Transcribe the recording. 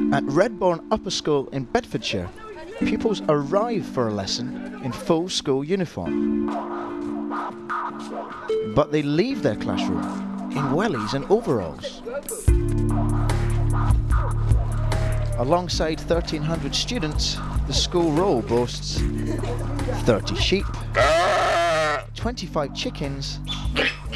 At Redbourne Upper School in Bedfordshire, pupils arrive for a lesson in full school uniform, but they leave their classroom in wellies and overalls. Alongside 1,300 students, the school roll boasts 30 sheep, 25 chickens